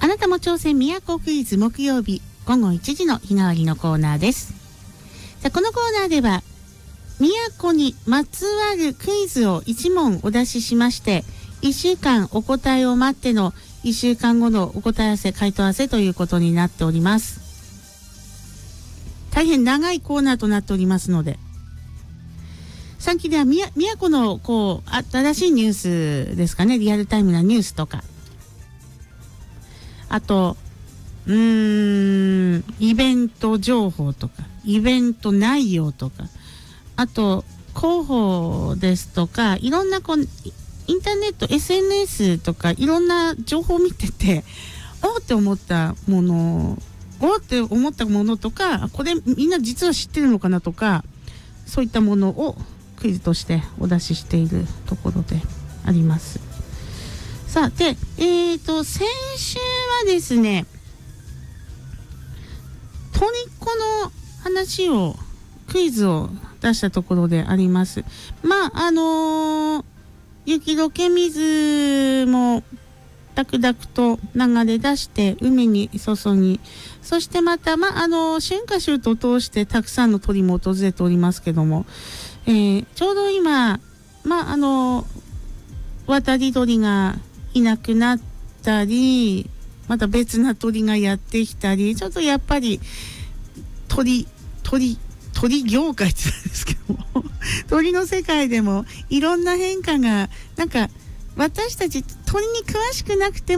あなたも挑戦都クイズ木曜日午後1時の日替わりのコーナーです。さあこのコーナーでは都にまつわるクイズを1問お出ししまして、1週間お答えを待っての1週間後のお答え合わせ回答合わせということになっております。大変長いコーナーとなっておりますので、最近では都の新しいニュースですかね、リアルタイムなニュースとか、あとイベント情報とかイベント内容とか、あと広報ですとか、いろんなインターネット SNS とかいろんな情報を見てて、って思ったものとか、これみんな実は知ってるのかなとか、そういったものをクイズとしてお出ししているところであります。さあで先週はですね、トリコの話をクイズを出したところであります。雪解け水もダクダクと流れ出して海に注ぎ、そしてまた春夏秋冬を通してたくさんの鳥も訪れておりますけども、ちょうど今渡り鳥がいなくなったり、また別な鳥がやってきたり、ちょっとやっぱり鳥業界って言うんですけども鳥の世界でもいろんな変化が、私たち鳥に詳しくなくても